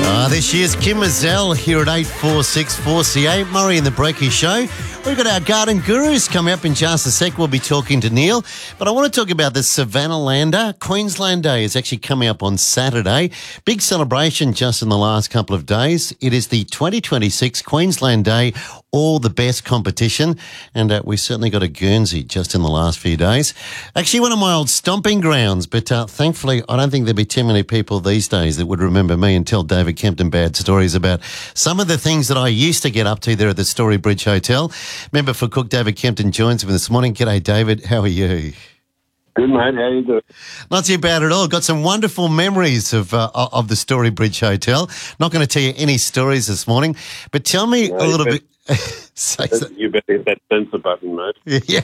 This year's Kim Mazel here at 846 4CA. Murray and the Breaky Show. We've got our garden gurus coming up in just a sec. We'll be talking to Neil. But I want to talk about the Savannah Lander. Queensland Day is actually coming up on Saturday. Big celebration just in the last couple of days. It is the 2026 Queensland Day All the Best competition. And we certainly got a Guernsey just in the last few days. Actually, one of my old stomping grounds. But thankfully, I don't think there'll be too many people these days that would remember me and tell David Kempton bad stories about some of the things that I used to get up to there at the Storybridge Hotel. Member for Cook David Kempton joins me this morning. G'day, David. How are you? Good, mate. How you doing? Not too bad at all. Got some wonderful memories of the Storybridge Hotel. Not going to tell you any stories this morning, but tell me a little bit. You better hit that censor button, mate.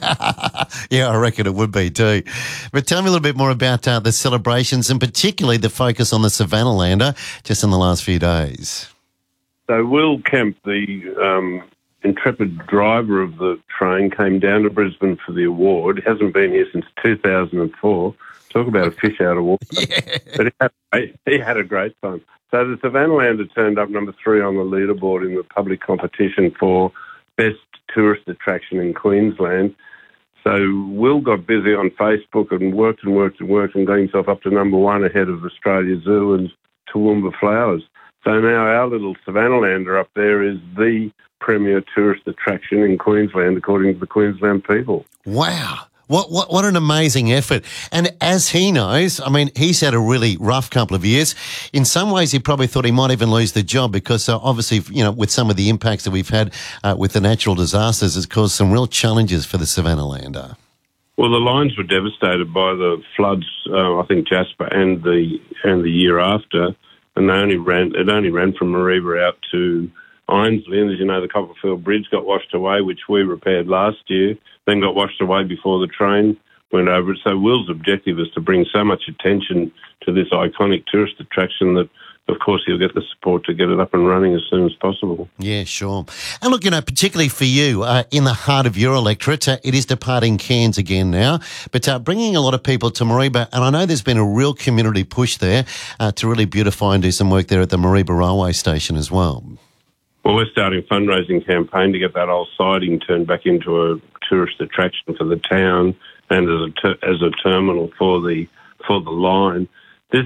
Yeah, I reckon it would be too. But tell me a little bit more about the celebrations and particularly the focus on the Savannah Lander just in the last few days. So Will Kemp, the intrepid driver of the train, came down to Brisbane for the award. He hasn't been here since 2004. Talk about a fish out of water. Yeah. But he had a great time. So the Savannah Lander turned up number 3 on the leaderboard in the public competition for best tourist attraction in Queensland. So Will got busy on Facebook and worked and got himself up to number 1 ahead of Australia Zoo and Toowoomba Flowers. So now our little Savannah Lander up there is the premier tourist attraction in Queensland, according to the Queensland people. Wow. What an amazing effort. And as he knows, I mean, he's had a really rough couple of years. In some ways, he probably thought he might even lose the job because obviously, you know, with some of the impacts that we've had with the natural disasters, it's caused some real challenges for the Savannah Lander. Well, the lines were devastated by the floods, I think Jasper and the year after, and it only ran from Mareeba out to Ainslie, and as you know, the Copperfield Bridge got washed away, which we repaired last year, then got washed away before the train went over it. So Will's objective is to bring so much attention to this iconic tourist attraction that, of course, he'll get the support to get it up and running as soon as possible. Yeah, sure. And look, you know, particularly for you, in the heart of your electorate, it is departing Cairns again now, but bringing a lot of people to Mareeba. And I know there's been a real community push there to really beautify and do some work there at the Mareeba railway station as well. Well, we're starting a fundraising campaign to get that old siding turned back into a tourist attraction for the town and as a terminal for the line. This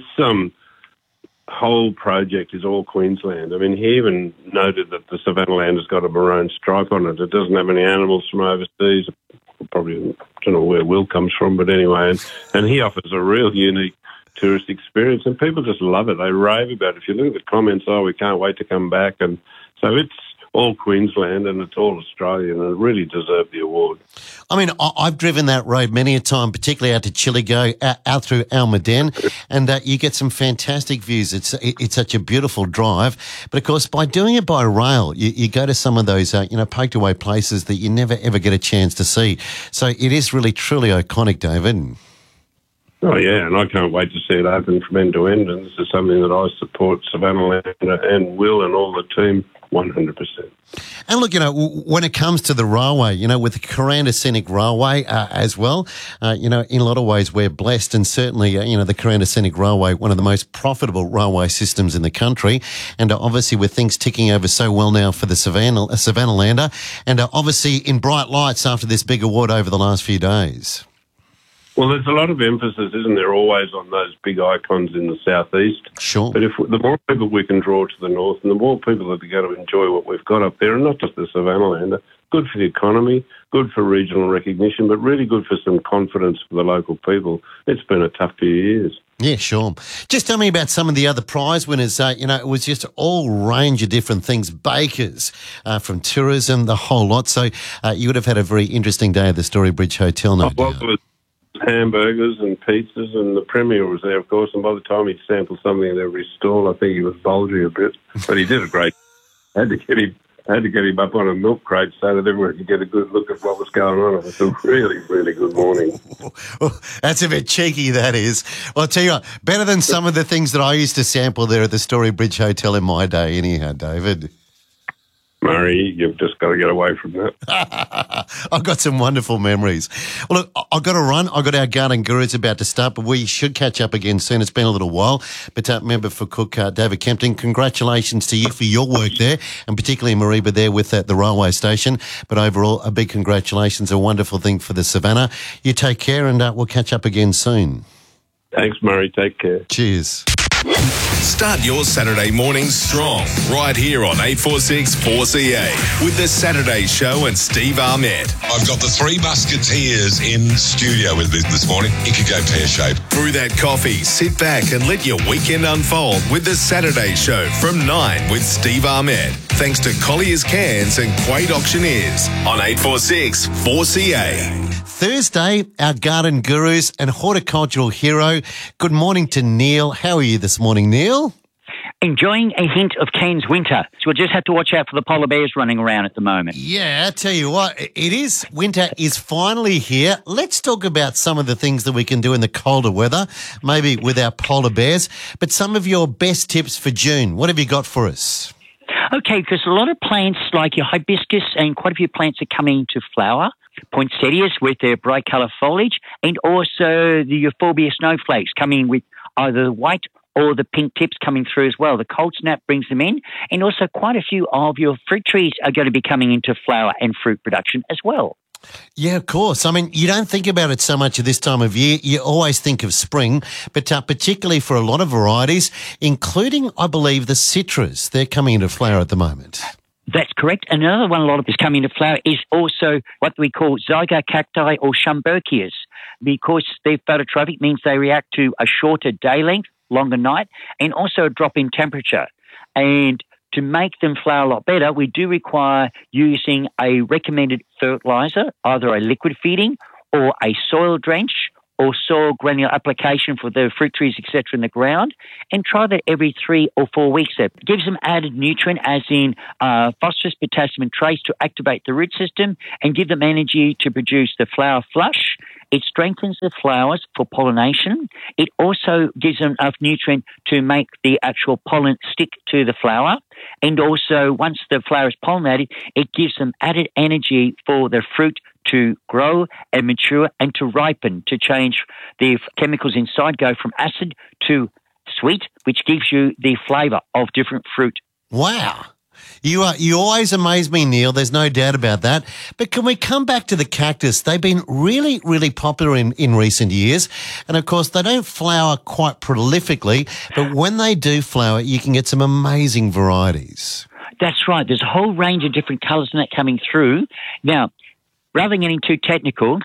whole project is all Queensland. I mean, he even noted that the Savannah Land has got a maroon stripe on it. It doesn't have any animals from overseas. Probably don't know where Will comes from, but anyway, and he offers a real unique tourist experience, and people just love it. They rave about it. If you look at the comments, we can't wait to come back, and so it's all Queensland and it's all Australian, and it really deserved the award. I mean, I've driven that road many a time, particularly out to Chillagoe, out through Almaden, and you get some fantastic views. It's such a beautiful drive. But, of course, by doing it by rail, you go to some of those, poked away places that you never, ever get a chance to see. So it is really, truly iconic, David. Oh, yeah, and I can't wait to see it open from end to end, and this is something that I support Savannah Lander and Will and all the team 100%. And look, you know, when it comes to the railway, you know, with the Kuranda Scenic Railway as well, in a lot of ways we're blessed, and certainly, the Kuranda Scenic Railway, one of the most profitable railway systems in the country, and obviously with things ticking over so well now for the Savannah Lander, and obviously in bright lights after this big award over the last few days. Well, there's a lot of emphasis, isn't there, always on those big icons in the southeast. Sure. But the more people we can draw to the north and the more people that are going to enjoy what we've got up there, and not just the Savannah Lander, good for the economy, good for regional recognition, but really good for some confidence for the local people. It's been a tough few years. Yeah, sure. Just tell me about some of the other prize winners. It was just all range of different things, bakers, from tourism, the whole lot. So you would have had a very interesting day at the Storybridge Hotel, no doubt. Hamburgers and pizzas, and the Premier was there, of course, and by the time he'd sampled something at every stall, I think he was bulging a bit, but he did a great. I had to get him up on a milk crate so that everyone could get a good look at what was going on. It was a really, really good morning. That's a bit cheeky, that is. Well, I'll tell you what, better than some of the things that I used to sample there at the Storybridge Hotel in my day anyhow, David. Murray, you've just got to get away from that. I've got some wonderful memories. Well, look, I've got to run. I've got our garden gurus about to start, but we should catch up again soon. It's been a little while. But member for Cook, David Kempton, congratulations to you for your work there, and particularly Mariba there with the railway station. But overall, a big congratulations, a wonderful thing for the Savannah. You take care, and we'll catch up again soon. Thanks, Murray. Take care. Cheers. Start your Saturday morning strong right here on 846 4CA with the Saturday Show and Steve Ahmed. I've got the Three Musketeers in studio with me this morning. It could go pear-shaped. Brew that coffee, sit back and let your weekend unfold with the Saturday Show from 9 with Steve Ahmed. Thanks to Collier's Cans and Quade Auctioneers on 846 4CA. Thursday, our garden gurus and horticultural hero. Good morning to Neil. How are you this morning, Neil? Enjoying a hint of Cairns winter. So we'll just have to watch out for the polar bears running around at the moment. Yeah, I tell you what, it is. Winter is finally here. Let's talk about some of the things that we can do in the colder weather, maybe with our polar bears, but some of your best tips for June. What have you got for us? Okay, because a lot of plants like your hibiscus and quite a few plants are coming to flower. Poinsettias with their bright colour foliage, and also the euphorbia snowflakes coming with either the white or the pink tips coming through as well. The cold snap brings them in, and also quite a few of your fruit trees are going to be coming into flower and fruit production as well. Yeah, of course. I mean, you don't think about it so much at this time of year. You always think of spring, but particularly for a lot of varieties, including, I believe, the citrus. They're coming into flower at the moment. That's correct. Another one a lot of is coming to flower is also what we call zygocacti or Schomburgkias. Because their phototrophic means they react to a shorter day length, longer night, and also a drop in temperature. And to make them flower a lot better, we do require using a recommended fertilizer, either a liquid feeding or a soil drench or soil granular application for the fruit trees, etc., in the ground, and try that every 3 or 4 weeks. That gives them added nutrient, as in phosphorus, potassium, and trace to activate the root system and give them energy to produce the flower flush. It strengthens the flowers for pollination. It also gives them enough nutrient to make the actual pollen stick to the flower. And also, once the flower is pollinated, it gives them added energy for the fruit to grow and mature and to ripen, to change the chemicals inside, go from acid to sweet, which gives you the flavour of different fruit. Wow. You always amaze me, Neil. There's no doubt about that. But can we come back to the cactus? They've been really, really popular in recent years. And, of course, they don't flower quite prolifically, but when they do flower, you can get some amazing varieties. That's right. There's a whole range of different colours in that coming through. Now, rather than getting too technical,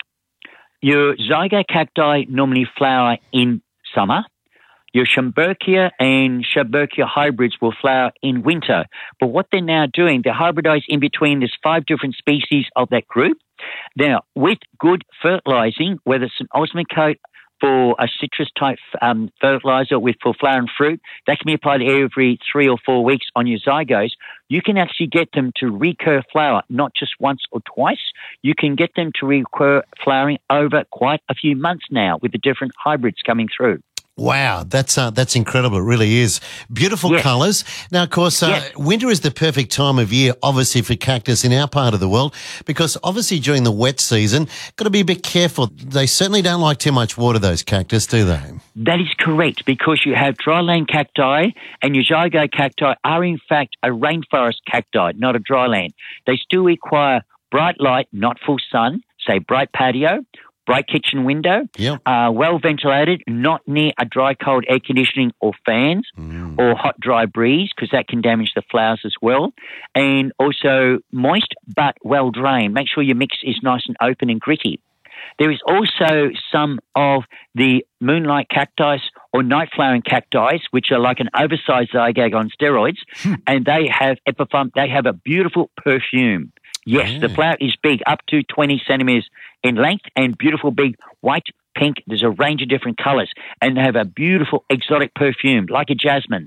your zygocacti normally flower in summer. Your Schomburgkia and Schomburgkia hybrids will flower in winter. But what they're now doing, they're hybridized in between. There's 5 different species of that group. Now, with good fertilizing, whether it's an Osmocote for a citrus-type fertilizer for flower and fruit, that can be applied every 3 or 4 weeks on your zygos. You can actually get them to recur flower, not just once or twice. You can get them to recur flowering over quite a few months now with the different hybrids coming through. Wow, that's incredible. It really is. Beautiful colours. Now, of course, winter is the perfect time of year, obviously, for cactus in our part of the world, because obviously during the wet season, got to be a bit careful. They certainly don't like too much water, those cactus, do they? That is correct, because you have dryland cacti, and your zygocacti are, in fact, a rainforest cacti, not a dryland. They still require bright light, not full sun, say bright patio, bright kitchen window, well ventilated, not near a dry, cold air conditioning or fans or hot, dry breeze, because that can damage the flowers as well. And also moist but well drained. Make sure your mix is nice and open and gritty. There is also some of the moonlight cacti or night flowering cacti, which are like an oversized zygag on steroids, and they have they have a beautiful perfume. Yes, the flower is big, up to 20 centimetres in length, and beautiful big white, pink. There's a range of different colours, and they have a beautiful exotic perfume, like a jasmine.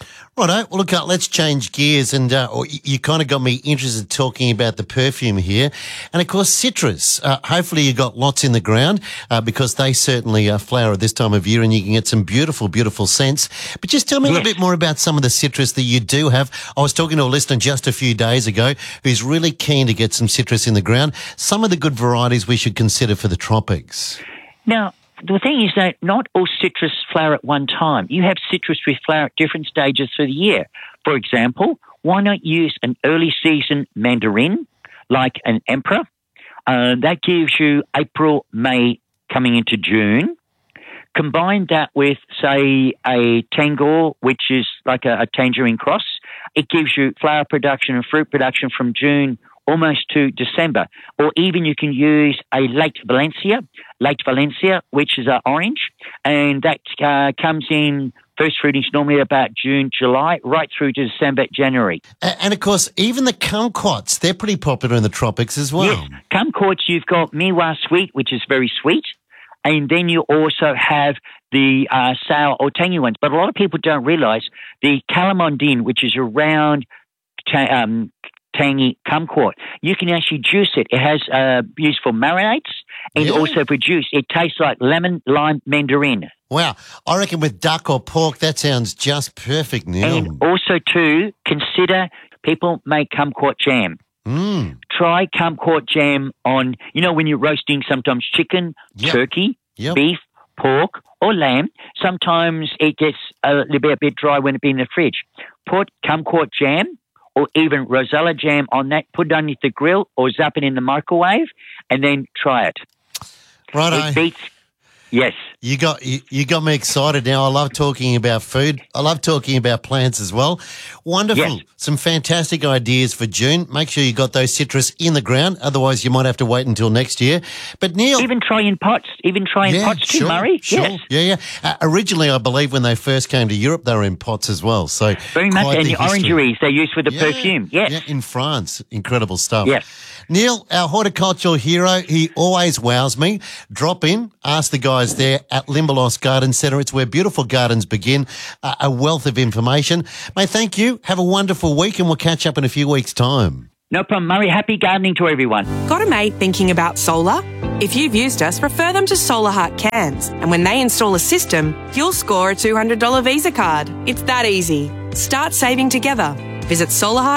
Righto. Well, look, let's change gears. And you kind of got me interested talking about the perfume here. And, of course, citrus. Hopefully you got lots in the ground because they certainly flower at this time of year and you can get some beautiful, beautiful scents. But just tell me a little bit more about some of the citrus that you do have. I was talking to a listener just a few days ago who's really keen to get some citrus in the ground. Some of the good varieties we should consider for the tropics. Now, the thing is that not all citrus flower at one time. You have citrus which flower at different stages through the year. For example, why not use an early season mandarin like an emperor? That gives you April, May coming into June. Combine that with, say, a Tangor, which is like a tangerine cross. It gives you flower production and fruit production from June almost to December. Or even you can use a Late Valencia, which is an orange, and that comes in first fruiting normally about June, July, right through to December, January. And, of course, even the kumquats, they're pretty popular in the tropics as well. Yes, kumquats, you've got Miwa Sweet, which is very sweet, and then you also have the sour or tangy ones. But a lot of people don't realise the calamondin, which is a round tangy kumquat. You can actually juice it. It has used for marinades and also for juice. It tastes like lemon, lime, mandarin. Wow. I reckon with duck or pork, that sounds just perfect, Neil. And also, too, consider people make kumquat jam. Try kumquat jam on, when you're roasting sometimes chicken, turkey, beef, pork, or lamb. Sometimes it gets a little bit dry when it's been in the fridge. Put kumquat jam or even rosella jam on that, put it underneath the grill or zap it in the microwave and then try it. Righto. It beats, yes. You got me excited now. I love talking about food. I love talking about plants as well. Wonderful. Yes. Some fantastic ideas for June. Make sure you got those citrus in the ground. Otherwise, you might have to wait until next year. But Neil, even try in pots. Too, sure, Murray. Sure. Yes. Yeah. Originally, I believe when they first came to Europe, they were in pots as well. So very much. And the orangeries they use for the perfume. Yes. Yeah, in France. Incredible stuff. Yes. Neil, our horticultural hero, he always wows me. Drop in, ask the guys there at Limberlost Garden Centre. It's where beautiful gardens begin. A wealth of information. Mate, thank you. Have a wonderful week and we'll catch up in a few weeks' time. No problem, Murray. Happy gardening to everyone. Got a mate thinking about solar? If you've used us, refer them to Solar Heart Cairns. And when they install a system, you'll score a $200 Visa card. It's that easy. Start saving together. Visit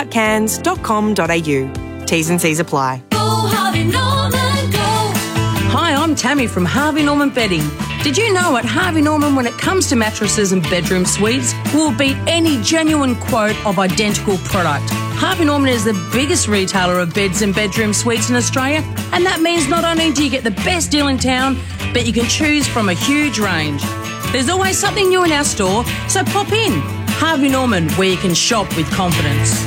solarheartcairns.com.au. T's and C's apply. Go Harvey Norman, go. Hi, I'm Tammy from Harvey Norman Bedding. Did you know at Harvey Norman, when it comes to mattresses and bedroom suites, we'll beat any genuine quote of identical product. Harvey Norman is the biggest retailer of beds and bedroom suites in Australia, and that means not only do you get the best deal in town, but you can choose from a huge range. There's always something new in our store, so pop in. Harvey Norman, where you can shop with confidence.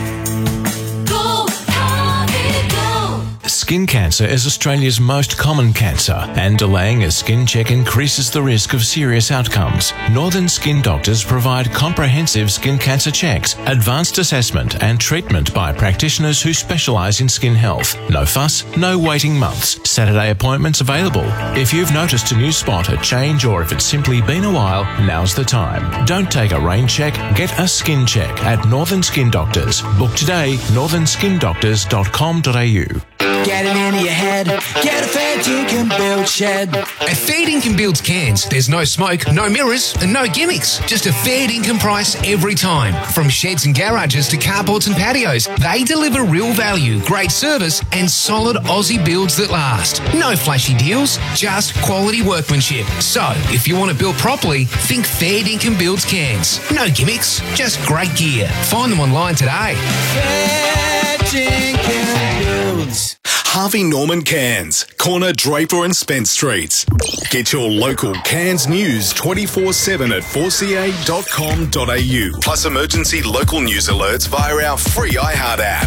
Skin cancer is Australia's most common cancer, and delaying a skin check increases the risk of serious outcomes. Northern Skin Doctors provide comprehensive skin cancer checks, advanced assessment and treatment by practitioners who specialise in skin health. No fuss, no waiting months. Saturday appointments available. If you've noticed a new spot, a change, or if it's simply been a while, now's the time. Don't take a rain check, get a skin check at Northern Skin Doctors. Book today, northernskindoctors.com.au. Get it into your head. Get a Fair Dinkum Build shed. At Fair Dinkum Builds Cairns, there's no smoke, no mirrors, and no gimmicks. Just a fair dinkum price every time. From sheds and garages to carports and patios, they deliver real value, great service, and solid Aussie builds that last. No flashy deals, just quality workmanship. So, if you want to build properly, think Fair Dinkum Builds Cairns. No gimmicks, just great gear. Find them online today. Fair Dinkum Builds. Harvey Norman Cairns, corner Draper and Spence Streets. Get your local Cairns news 24/7 at 4ca.com.au. Plus emergency local news alerts via our free iHeart app.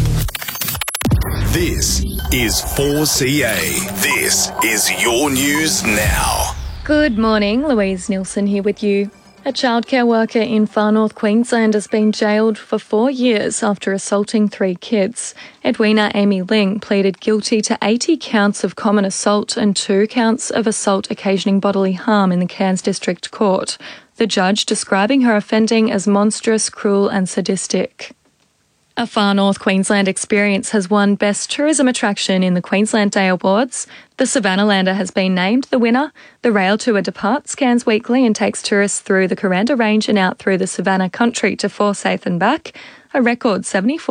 This is 4CA. This is your news now. Good morning, Louise Nielsen here with you. A childcare worker in Far North Queensland has been jailed for 4 years after assaulting 3 kids. Edwina Amy Ling pleaded guilty to 80 counts of common assault and 2 counts of assault occasioning bodily harm in the Cairns District Court. the judge describing her offending as monstrous, cruel and sadistic. A Far North Queensland experience has won Best Tourism Attraction in the Queensland Day Awards. The Savannah-lander has been named the winner. The rail tour departs Cairns weekly and takes tourists through the Kuranda Range and out through the Savannah country to Forsyth and back. A record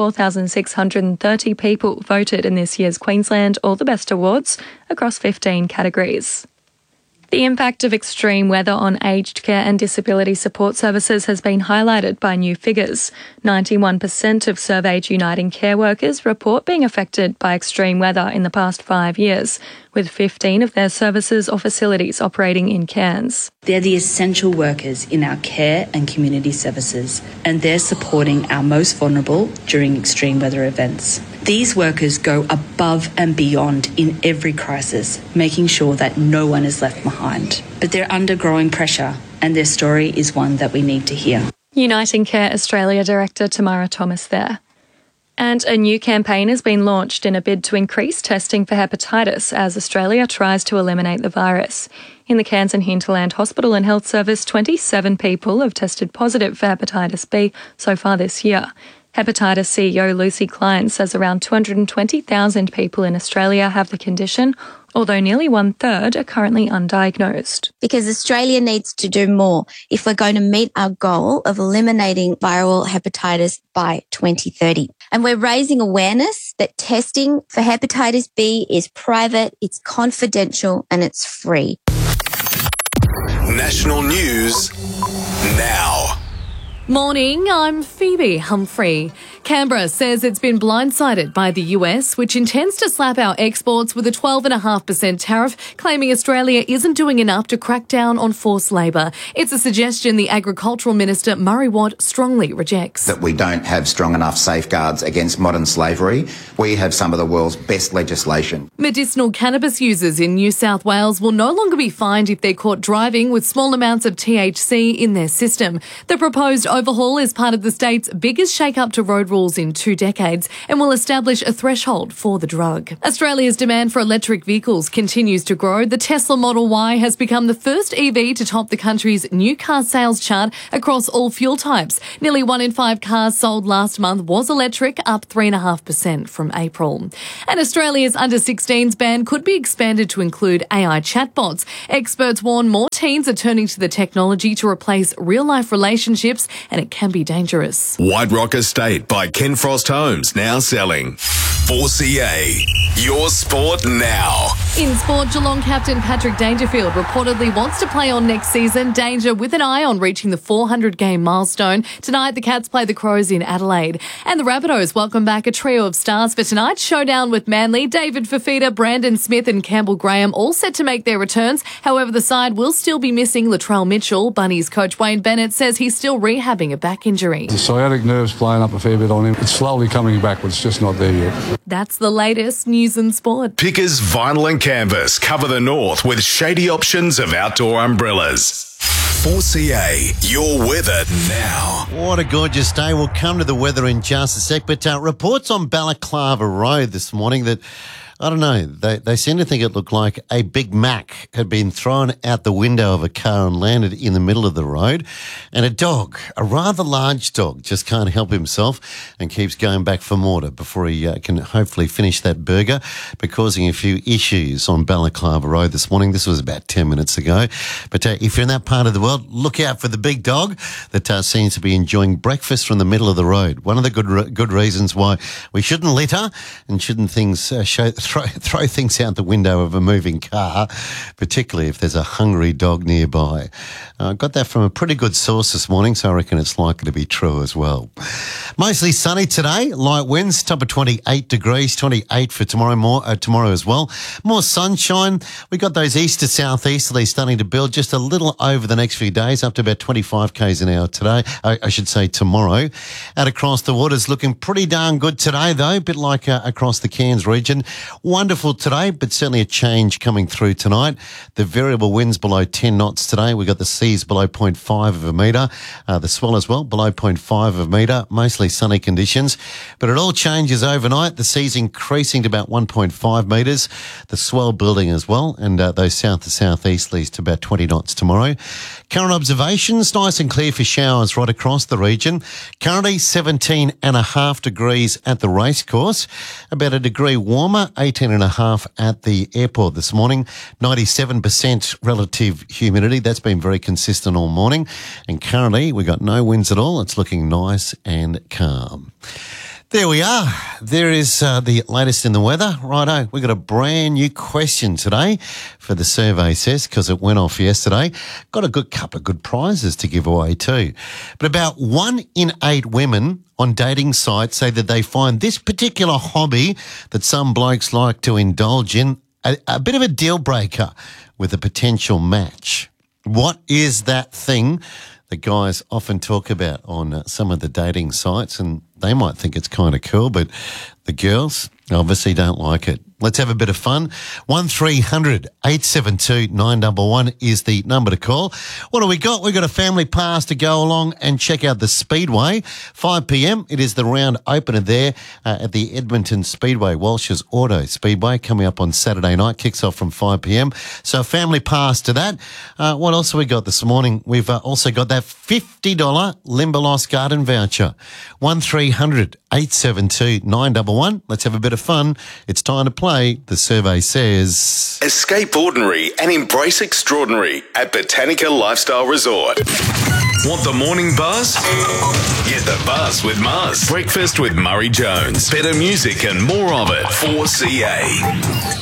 74,630 people voted in this year's Queensland All the Best Awards across 15 categories. The impact of extreme weather on aged care and disability support services has been highlighted by new figures. 91% of surveyed Uniting Care workers report being affected by extreme weather in the past 5 years, with 15 of their services or facilities operating in Cairns. They're the essential workers in our care and community services, and they're supporting our most vulnerable during extreme weather events. These workers go above and beyond in every crisis, making sure that no one is left behind. But they're under growing pressure, and their story is one that we need to hear. Uniting Care Australia Director Tamara Thomas there. And a new campaign has been launched in a bid to increase testing for hepatitis as Australia tries to eliminate the virus. In the Cairns and Hinterland Hospital and Health Service, 27 people have tested positive for hepatitis B so far this year. Hepatitis CEO Lucy Klein says around 220,000 people in Australia have the condition, although nearly 1/3 are currently undiagnosed. Because Australia needs to do more if we're going to meet our goal of eliminating viral hepatitis by 2030. And we're raising awareness that testing for hepatitis B is private, it's confidential, and it's free. National news now. Morning, I'm Phoebe Humphrey. Canberra says it's been blindsided by the US, which intends to slap our exports with a 12.5% tariff, claiming Australia isn't doing enough to crack down on forced labour. It's a suggestion the Agricultural Minister Murray Watt strongly rejects. That we don't have strong enough safeguards against modern slavery. We have some of the world's best legislation. Medicinal cannabis users in New South Wales will no longer be fined if they're caught driving with small amounts of THC in their system. The proposed overhaul is part of the state's biggest shake-up to road rules in 2 decades and will establish a threshold for the drug. Australia's demand for electric vehicles continues to grow. The Tesla Model Y has become the first EV to top the country's new car sales chart across all fuel types. Nearly 1 in 5 cars sold last month was electric, up 3.5% from April. And Australia's under-16s ban could be expanded to include AI chatbots. Experts warn more teens are turning to the technology to replace real-life relationships, and it can be dangerous. White Rock Estate by Ken Frost Homes, now selling. 4CA, your sport now. In sport, Geelong captain Patrick Dangerfield reportedly wants to play on next season. Danger with an eye on reaching the 400-game milestone. Tonight, the Cats play the Crows in Adelaide. And the Rabbitohs welcome back a trio of stars for tonight's showdown with Manly. David Fifita, Brandon Smith and Campbell Graham all set to make their returns. However, the side will still be missing Latrell Mitchell. Bunnies coach Wayne Bennett says he's still rehabbing a back injury. The sciatic nerve's playing up a fair bit on him. It's slowly coming back, but it's just not there yet. That's the latest news and sport. Pickers Vinyl and Canvas cover the north with shady options of outdoor umbrellas. 4CA, your weather now. What a gorgeous day. We'll come to the weather in just a sec, but reports on Balaclava Road this morning that, I don't know, they seem to think it looked like a Big Mac had been thrown out the window of a car and landed in the middle of the road. And a dog, a rather large dog, just can't help himself and keeps going back for more before he can hopefully finish that burger, but causing a few issues on Balaclava Road this morning. This was about 10 minutes ago. But if you're in that part of the world, look out for the big dog that seems to be enjoying breakfast from the middle of the road. One of the good reasons why we shouldn't litter and shouldn't throw things out the window of a moving car, particularly if there's a hungry dog nearby. I got that from a pretty good source this morning, so I reckon it's likely to be true as well. Mostly sunny today, light winds, top of 28 degrees, 28 for tomorrow as well. More sunshine. We got those east to southeasterlies starting to build just a little over the next few days, up to about 25 k's an hour today. I should say tomorrow. Out across the waters, looking pretty darn good today, though, a bit like across the Cairns region. Wonderful today, but certainly a change coming through tonight. The variable winds below 10 knots today. We've got the seas below 0.5 of a metre. The swell as well, below 0.5 of a metre. Mostly mostly sunny conditions. But it all changes overnight. The sea's increasing to about 1.5 metres. The swell building as well, and those south to southeasterlies to about 20 knots tomorrow. Current observations, nice and clear for showers right across the region. Currently 17.5 degrees at the racecourse, about a degree warmer, 18.5 at the airport this morning. 97% relative humidity. That's been very consistent all morning. And currently we've got no winds at all. It's looking nice and calm. There we are. There is the latest in the weather. Righto, we've got a brand new question today for the survey says, because it went off yesterday. Got a good couple of good prizes to give away too. But about 1 in 8 women on dating sites say that they find this particular hobby that some blokes like to indulge in a bit of a deal breaker with a potential match. What is that thing that guys often talk about on some of the dating sites? And they might think it's kind of cool, but the girls obviously don't like it. Let's have a bit of fun. 1300 872 911 is the number to call. What do we got? We've got a family pass to go along and check out the Speedway. 5 p.m. It is the round opener there at the Edmonton Speedway, Walsh's Auto Speedway, coming up on Saturday night. Kicks off from 5 p.m. So a family pass to that. What else have we got this morning? We've also got that $50 Limberlost Garden voucher. 1300 872 911. Let's have a bit of fun. It's time to play. The survey says, escape ordinary and embrace extraordinary at Botanica Lifestyle Resort. Want the morning buzz? Get the buzz with Mars. Breakfast with Murray Jones. Better music and more of it. 4CA.